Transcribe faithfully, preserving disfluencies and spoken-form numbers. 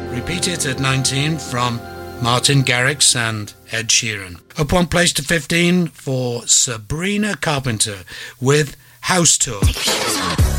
Repeat It at nineteen from Martin Garrix and Ed Sheeran. Up one place to fifteen for Sabrina Carpenter with House Tour.